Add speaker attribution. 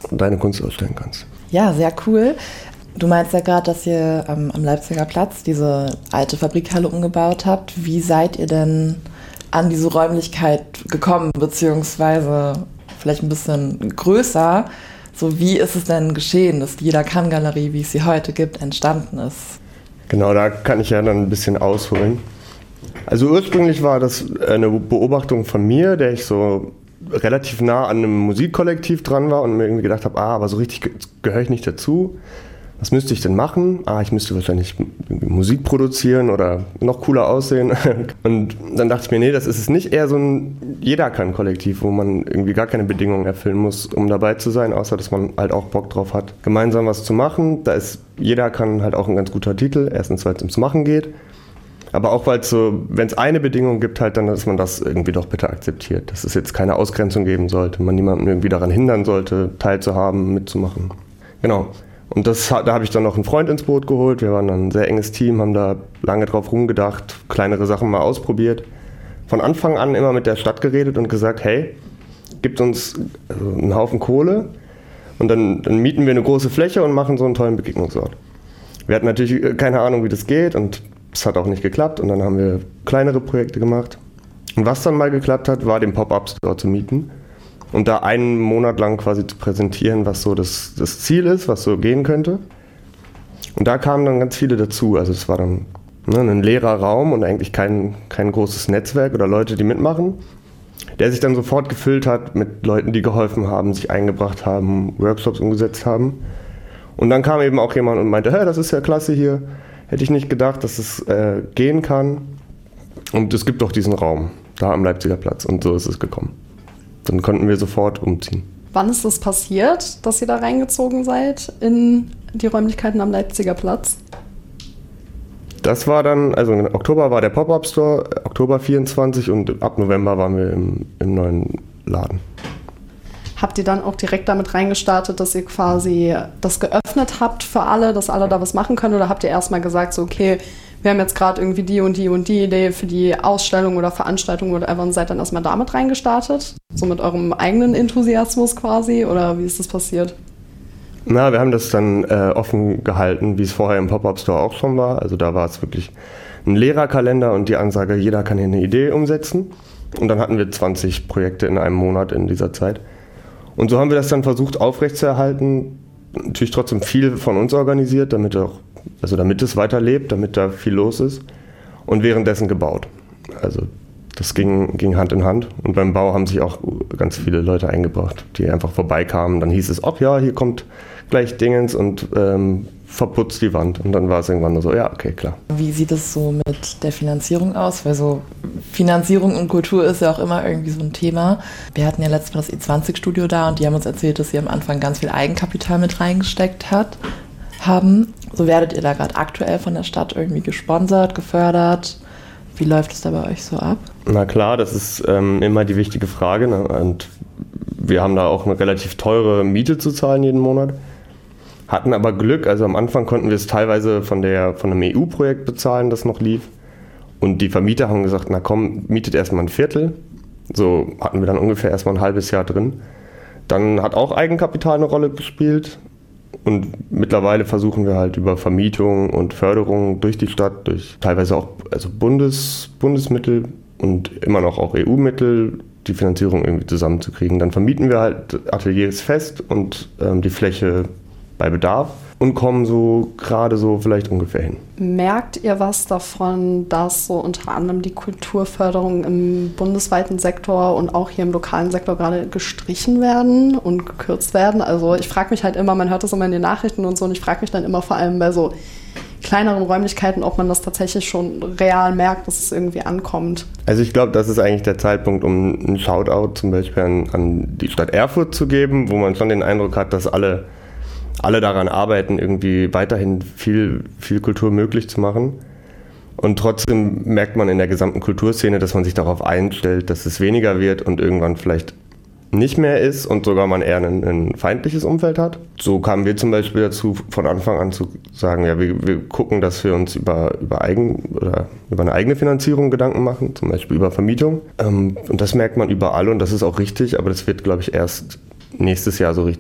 Speaker 1: deine Kunst ausstellen kannst.
Speaker 2: Ja, sehr cool. Du meinst ja gerade, dass ihr am Leipziger Platz diese alte Fabrikhalle umgebaut habt. Wie seid ihr denn an diese Räumlichkeit gekommen, beziehungsweise vielleicht ein bisschen größer? So, wie ist es denn geschehen, dass die Jeder kann Galerie, wie es sie heute gibt, entstanden ist?
Speaker 1: Genau, da kann ich ja dann ein bisschen ausholen. Also ursprünglich war das eine Beobachtung von mir, der ich so relativ nah an einem Musikkollektiv dran war und mir irgendwie gedacht habe, aber so richtig gehöre ich nicht dazu. Was müsste ich denn machen? Ich müsste wahrscheinlich Musik produzieren oder noch cooler aussehen. Und dann dachte ich mir, nee, das ist es nicht. Eher so ein Jeder-kann-Kollektiv, wo man irgendwie gar keine Bedingungen erfüllen muss, um dabei zu sein, außer dass man halt auch Bock drauf hat, gemeinsam was zu machen. Da ist Jeder kann halt auch ein ganz guter Titel. Erstens, weil es ums Machen geht. Aber auch, weil es so, wenn es eine Bedingung gibt, halt dann, dass man das irgendwie doch bitte akzeptiert. Dass es jetzt keine Ausgrenzung geben sollte, man niemanden irgendwie daran hindern sollte, teilzuhaben, mitzumachen. Genau. Und da habe ich dann noch einen Freund ins Boot geholt. Wir waren dann ein sehr enges Team, haben da lange drauf rumgedacht, kleinere Sachen mal ausprobiert. Von Anfang an immer mit der Stadt geredet und gesagt, hey, gibt uns einen Haufen Kohle und dann mieten wir eine große Fläche und machen so einen tollen Begegnungsort. Wir hatten natürlich keine Ahnung, wie das geht und es hat auch nicht geklappt und dann haben wir kleinere Projekte gemacht. Und was dann mal geklappt hat, war den Pop-Up-Store zu mieten. Und da einen Monat lang quasi zu präsentieren, was so das Ziel ist, was so gehen könnte. Und da kamen dann ganz viele dazu. Also es war dann ein leerer Raum und eigentlich kein großes Netzwerk oder Leute, die mitmachen, der sich dann sofort gefüllt hat mit Leuten, die geholfen haben, sich eingebracht haben, Workshops umgesetzt haben. Und dann kam eben auch jemand und meinte, hey, das ist ja klasse hier. Hätte ich nicht gedacht, dass es gehen kann. Und es gibt doch diesen Raum, da am Leipziger Platz. Und so ist es gekommen. Dann konnten wir sofort umziehen.
Speaker 3: Wann ist das passiert, dass ihr da reingezogen seid in die Räumlichkeiten am Leipziger Platz?
Speaker 1: Das war dann, also im Oktober war der Pop-Up-Store, Oktober 24 und ab November waren wir im neuen Laden.
Speaker 3: Habt ihr dann auch direkt damit reingestartet, dass ihr quasi das geöffnet habt für alle, dass alle da was machen können? Oder habt ihr erstmal gesagt, so okay, wir haben jetzt gerade irgendwie die und die und die Idee für die Ausstellung oder Veranstaltung oder einfach und seid dann erstmal damit reingestartet? So mit eurem eigenen Enthusiasmus quasi? Oder wie ist das passiert?
Speaker 1: Na, wir haben das dann offen gehalten, wie es vorher im Pop-Up-Store auch schon war. Also da war es wirklich ein Lehrerkalender und die Ansage, jeder kann hier eine Idee umsetzen. Und dann hatten wir 20 Projekte in einem Monat in dieser Zeit. Und so haben wir das dann versucht aufrechtzuerhalten. Natürlich trotzdem viel von uns organisiert, damit es weiterlebt, damit da viel los ist. Und währenddessen gebaut. Also das ging Hand in Hand. Und beim Bau haben sich auch ganz viele Leute eingebracht, die einfach vorbeikamen. Dann hieß es, ach ja, hier kommt gleich Dingens und verputzt die Wand. Und dann war es irgendwann nur so, ja, okay, klar.
Speaker 2: Wie sieht es so mit der Finanzierung aus? Weil so Finanzierung und Kultur ist ja auch immer irgendwie so ein Thema. Wir hatten ja letztes Mal das E20-Studio da und die haben uns erzählt, dass sie am Anfang ganz viel Eigenkapital mit reingesteckt haben. So werdet ihr da gerade aktuell von der Stadt irgendwie gesponsert, gefördert? Wie läuft es da bei euch so ab?
Speaker 1: Na klar, das ist immer die wichtige Frage. Ne? Und wir haben da auch eine relativ teure Miete zu zahlen jeden Monat. Hatten aber Glück, also am Anfang konnten wir es teilweise von einem EU-Projekt bezahlen, das noch lief. Und die Vermieter haben gesagt, na komm, mietet erstmal ein Viertel. So hatten wir dann ungefähr erstmal ein halbes Jahr drin. Dann hat auch Eigenkapital eine Rolle gespielt. Und mittlerweile versuchen wir halt über Vermietung und Förderung durch die Stadt, durch teilweise auch also Bundesmittel und immer noch auch EU-Mittel, die Finanzierung irgendwie zusammenzukriegen. Dann vermieten wir halt Ateliers fest und die Fläche bei Bedarf und kommen so gerade so vielleicht ungefähr hin.
Speaker 3: Merkt ihr was davon, dass so unter anderem die Kulturförderung im bundesweiten Sektor und auch hier im lokalen Sektor gerade gestrichen werden und gekürzt werden? Also ich frage mich halt immer, man hört das immer in den Nachrichten und so, und ich frage mich dann immer vor allem bei so kleineren Räumlichkeiten, ob man das tatsächlich schon real merkt, dass es irgendwie ankommt.
Speaker 1: Also ich glaube, das ist eigentlich der Zeitpunkt, um einen Shoutout zum Beispiel an die Stadt Erfurt zu geben, wo man schon den Eindruck hat, dass alle daran arbeiten, irgendwie weiterhin viel Kultur möglich zu machen. Und trotzdem merkt man in der gesamten Kulturszene, dass man sich darauf einstellt, dass es weniger wird und irgendwann vielleicht nicht mehr ist und sogar man eher ein feindliches Umfeld hat. So kamen wir zum Beispiel dazu, von Anfang an zu sagen, ja, wir gucken, dass wir uns über eine eigene Finanzierung Gedanken machen, zum Beispiel über Vermietung. Und das merkt man überall und das ist auch richtig, aber das wird, glaube ich, erst nächstes Jahr so richtig